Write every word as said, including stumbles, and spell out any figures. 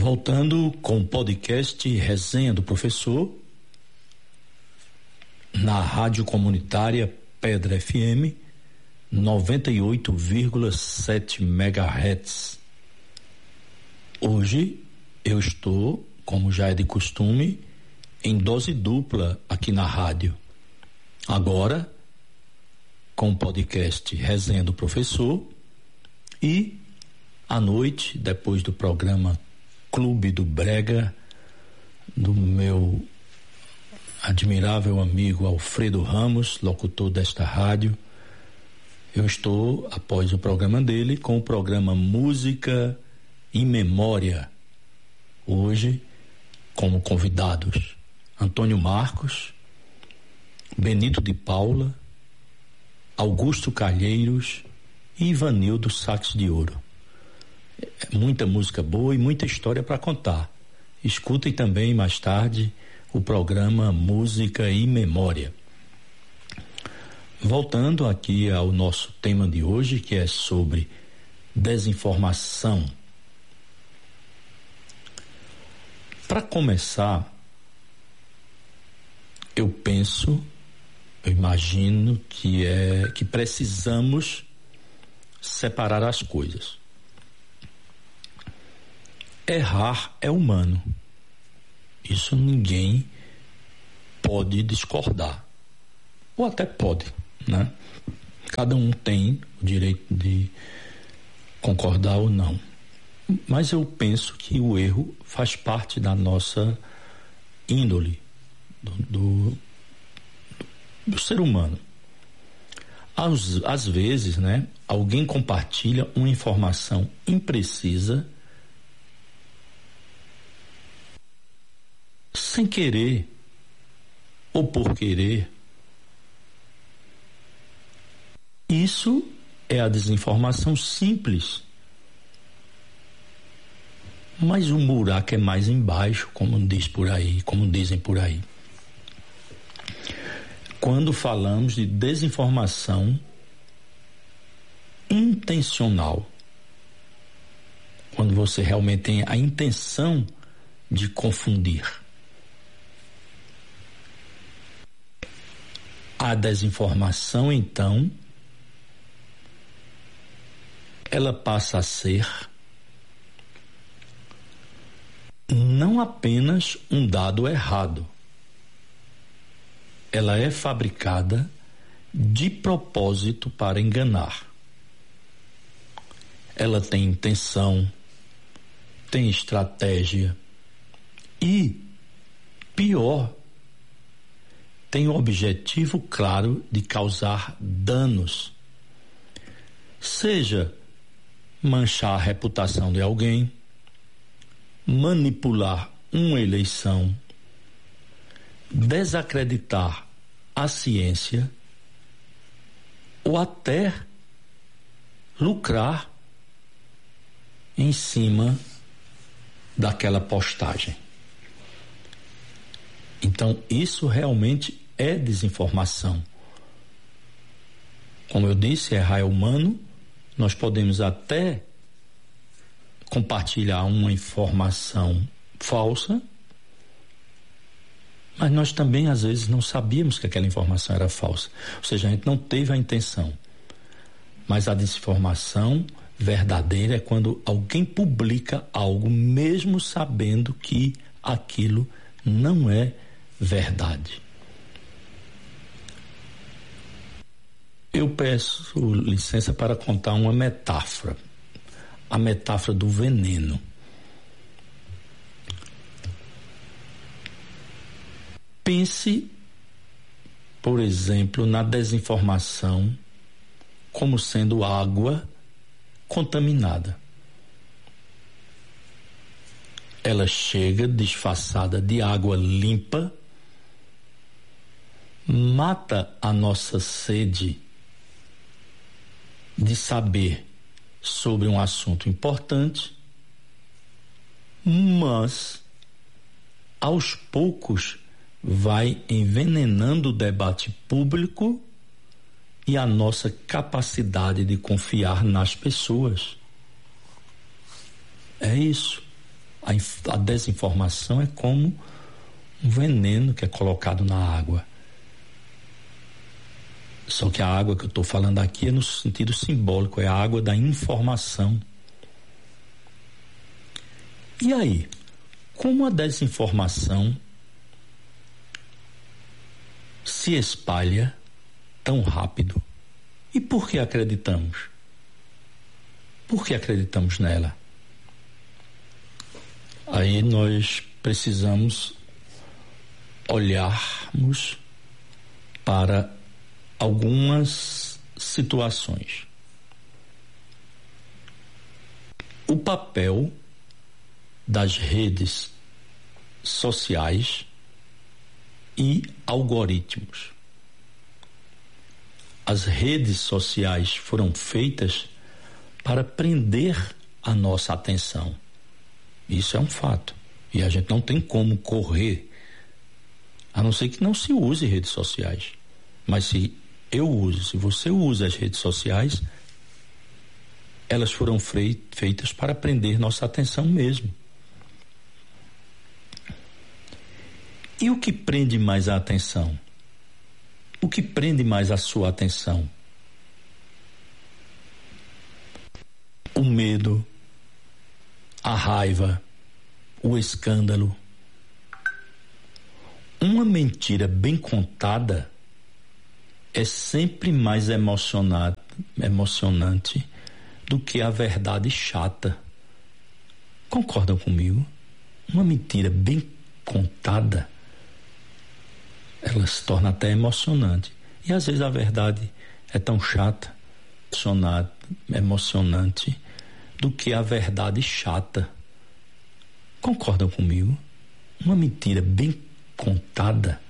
Voltando com o podcast Resenha do Professor, na Rádio Comunitária Pedra F M, noventa e oito vírgula sete megahertz. Hoje eu estou, como já é de costume, em dose dupla aqui na rádio. Agora, com o podcast Resenha do Professor e à noite, depois do programa Clube do Brega, do meu admirável amigo Alfredo Ramos, locutor desta rádio, eu estou, após o programa dele, com o programa Música em Memória. Hoje, como convidados, Antônio Marcos, Benito de Paula, Augusto Calheiros e Ivanildo Sax de Ouro. Muita música boa e muita história para contar. Escutem também mais tarde o programa Música e Memória. Voltando aqui ao nosso tema de hoje, que é sobre desinformação. Para começar, eu penso, eu imagino que é que precisamos separar as coisas. Errar é humano. Isso ninguém pode discordar. Ou até pode, né? Cada um tem o direito de concordar ou não. Mas eu penso que o erro faz parte da nossa índole, do, do, do ser humano. Às, às vezes, né, alguém compartilha uma informação imprecisa sem querer ou por querer. Isso é a desinformação simples. Mas o buraco é mais embaixo, como diz por aí, como dizem por aí. Quando falamos de desinformação intencional, quando você realmente tem a intenção de confundir. A desinformação, então, ela passa a ser não apenas um dado errado. Ela é fabricada de propósito para enganar. Ela tem intenção, tem estratégia e, pior, tem o objetivo claro de causar danos. Seja manchar a reputação de alguém, manipular uma eleição, desacreditar a ciência ou até lucrar em cima daquela postagem. Então, isso realmente é desinformação. Como eu disse, errar é humano. Nós podemos até compartilhar uma informação falsa, mas nós também às vezes não sabíamos que aquela informação era falsa. Ou seja, a gente não teve a intenção. Mas a desinformação verdadeira é quando alguém publica algo mesmo sabendo que aquilo não é verdade. Eu peço licença para contar uma metáfora. A metáfora do veneno. Pense, por exemplo, na desinformação como sendo água contaminada. Ela chega disfarçada de água limpa, mata a nossa sede de saber sobre um assunto importante, mas aos poucos vai envenenando o debate público e a nossa capacidade de confiar nas pessoas. É isso. A, a desinformação é como um veneno que é colocado na água. Só que a água que eu estou falando aqui é no sentido simbólico, é a água da informação. E aí, como a desinformação se espalha tão rápido? E por que acreditamos? Por que acreditamos nela? Aí nós precisamos olharmos para algumas situações. O papel das redes sociais e algoritmos. As redes sociais foram feitas para prender a nossa atenção. Isso é um fato. E a gente não tem como correr, a não ser que não se use redes sociais. Mas se eu uso, se você usa as redes sociais, elas foram feitas para prender nossa atenção mesmo. E o que prende mais a atenção? O que prende mais a sua atenção? O medo, a raiva, o escândalo. Uma mentira bem contada é sempre mais emocionante, emocionante do que a verdade chata. Concordam comigo? Uma mentira bem contada, ela se torna até emocionante. E às vezes a verdade é tão chata, emocionante, do que a verdade chata. Concordam comigo? Uma mentira bem contada